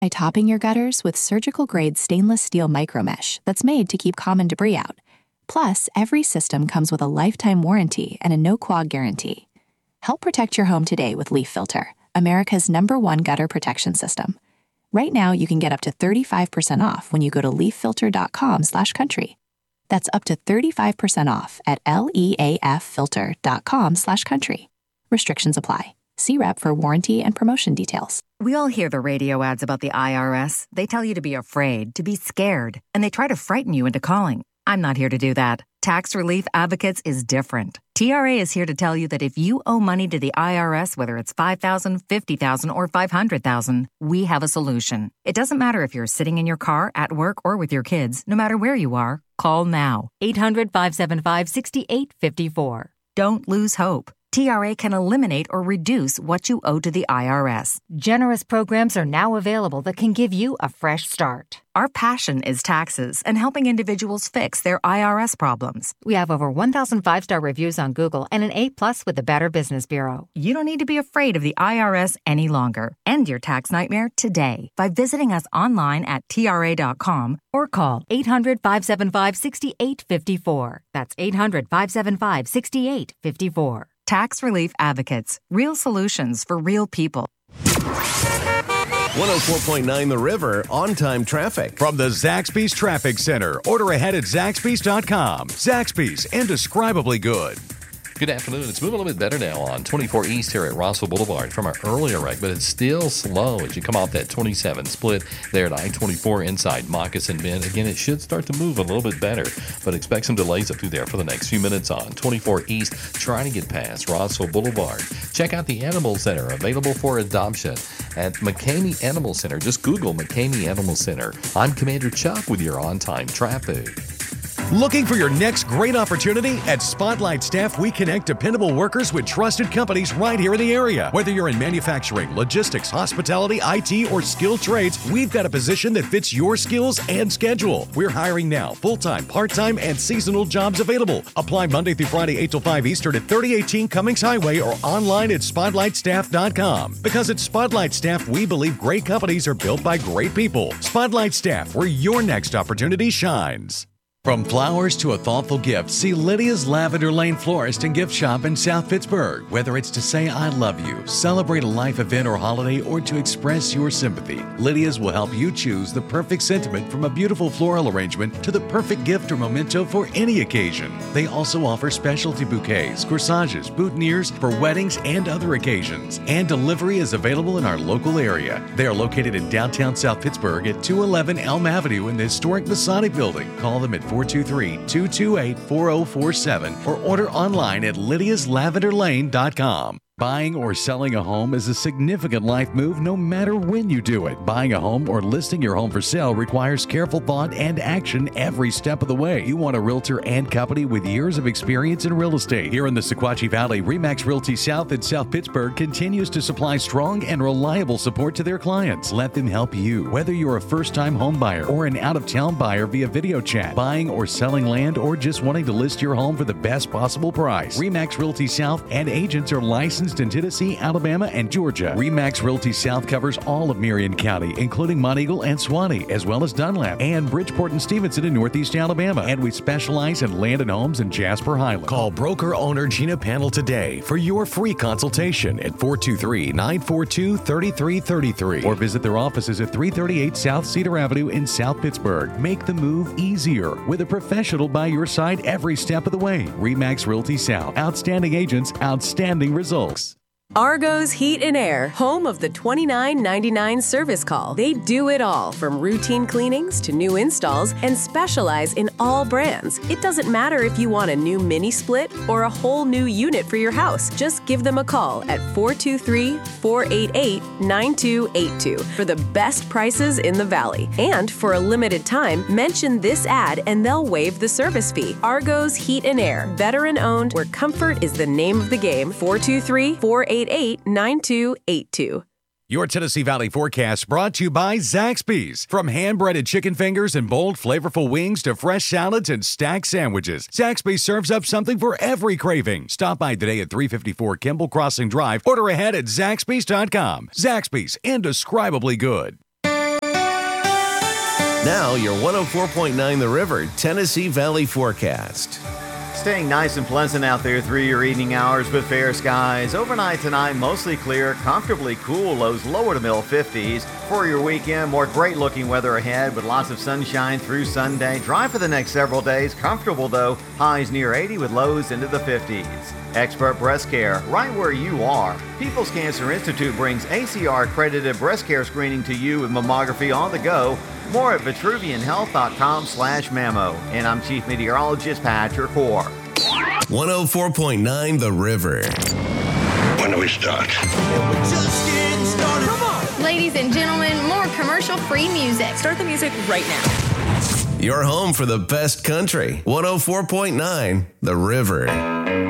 By topping your gutters with surgical-grade stainless steel micromesh that's made to keep common debris out. Plus, every system comes with a lifetime warranty and a no-quag guarantee. Help protect your home today with Leaf Filter, America's #1 gutter protection system. Right now, you can get up to 35% off when you go to leaffilter.com/country. That's up to 35% off at leaffilter.com/country. Restrictions apply. See rep for warranty and promotion details. We all hear the radio ads about the IRS. They tell you to be afraid, to be scared, and they try to frighten you into calling. I'm not here to do that. Tax Relief Advocates is different. TRA is here to tell you that if you owe money to the IRS, whether it's $5,000, $50,000, or $500,000, we have a solution. It doesn't matter if you're sitting in your car, at work, or with your kids. No matter where you are, call now. 800-575-6854. Don't lose hope. TRA can eliminate or reduce what you owe to the IRS. Generous programs are now available that can give you a fresh start. Our passion is taxes and helping individuals fix their IRS problems. We have over 1,000 five-star reviews on Google and an A+ with the Better Business Bureau. You don't need to be afraid of the IRS any longer. End your tax nightmare today by visiting us online at TRA.com or call 800-575-6854. That's 800-575-6854. Tax Relief Advocates. Real solutions for real people. 104.9 The River, on-time traffic. From the Zaxby's Traffic Center. Order ahead at Zaxby's.com. Zaxby's, indescribably good. Good afternoon. It's moving a little bit better now on 24 East here at Rossville Boulevard from our earlier wreck, but it's still slow as you come off that 27 split there at I-24 inside Moccasin Bend. Again, it should start to move a little bit better, but expect some delays up through there for the next few minutes on 24 East, trying to get past Rossville Boulevard. Check out the Animal Center, available for adoption at McCamey Animal Center. Just Google McCamey Animal Center. I'm Commander Chuck with your on-time traffic. Looking for your next great opportunity? At Spotlight Staff, we connect dependable workers with trusted companies right here in the area. Whether you're in manufacturing, logistics, hospitality, IT, or skilled trades, we've got a position that fits your skills and schedule. We're hiring now, full-time, part-time, and seasonal jobs available. Apply Monday through Friday, 8 till 5 Eastern at 3018 Cummings Highway or online at SpotlightStaff.com. Because at Spotlight Staff, we believe great companies are built by great people. Spotlight Staff, where your next opportunity shines. From flowers to a thoughtful gift, see Lydia's Lavender Lane Florist and Gift Shop in South Pittsburgh. Whether it's to say I love you, celebrate a life event or holiday, or to express your sympathy, Lydia's will help you choose the perfect sentiment from a beautiful floral arrangement to the perfect gift or memento for any occasion. They also offer specialty bouquets, corsages, boutonnieres for weddings and other occasions. And delivery is available in our local area. They are located in downtown South Pittsburgh at 211 Elm Avenue in the historic Masonic Building. Call them at 423-228-4047 or order online at lydiaslavenderlane.com. Buying or selling a home is a significant life move no matter when you do it. Buying a home or listing your home for sale requires careful thought and action every step of the way. You want a realtor and company with years of experience in real estate. Here in the Sequatchie Valley, RE/MAX Realty South in South Pittsburgh continues to supply strong and reliable support to their clients. Let them help you. Whether you're a first-time home buyer or an out-of-town buyer via video chat, buying or selling land, or just wanting to list your home for the best possible price, RE/MAX Realty South and agents are licensed in Tennessee, Alabama, and Georgia. RE/MAX Realty South covers all of Marion County, including Monteagle and Suwannee, as well as Dunlap and Bridgeport and Stevenson in Northeast Alabama. And we specialize in land and homes in Jasper Highland. Call broker owner Gina Panel today for your free consultation at 423-942-3333 or visit their offices at 338 South Cedar Avenue in South Pittsburgh. Make the move easier with a professional by your side every step of the way. RE/MAX Realty South. Outstanding agents, outstanding results. Argo's Heat and Air, home of the $29.99 service call. They do it all, from routine cleanings to new installs, and specialize in all brands. It doesn't matter if you want a new mini split or a whole new unit for your house. Just give them a call at 423-488-9282 for the best prices in the Valley. And for a limited time, mention this ad and they'll waive the service fee. Argo's Heat and Air, veteran owned, where comfort is the name of the game. 423-488-9282. Your Tennessee Valley forecast brought to you by Zaxby's. From hand-breaded chicken fingers and bold, flavorful wings to fresh salads and stacked sandwiches, Zaxby's serves up something for every craving. Stop by today at 354 Kimball Crossing Drive. Order ahead at Zaxby's.com. Zaxby's, indescribably good. Now, your 104.9 The River, Tennessee Valley forecast. Staying nice and pleasant out there through your evening hours with fair skies. Overnight tonight, mostly clear, comfortably cool, lows lower to middle 50s. For your weekend, more great-looking weather ahead with lots of sunshine through Sunday. Dry for the next several days. Comfortable, though. Highs near 80 with lows into the 50s. Expert breast care, right where you are. People's Cancer Institute brings ACR-accredited breast care screening to you with mammography on the go. More at vitruvianhealth.com/mammo. And I'm Chief Meteorologist Patrick Hoare. 104.9 The River. When do we start? Come on! Ladies and gentlemen, more commercial-free music. Start the music right now. Your home for the best country. 104.9 The River.